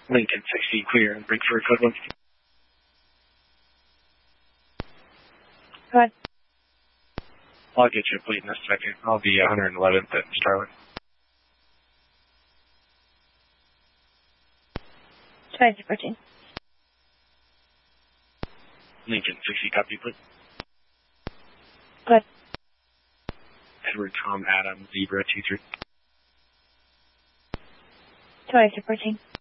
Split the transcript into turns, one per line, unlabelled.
Lincoln 60 clear and break for code 1.
Go ahead.
I'll get you a plate in a second. I'll be 111th at Starling.
2014.
Lincoln 60 copy, please.
Go ahead.
Edward Tom Adam Zebra 23.
2014.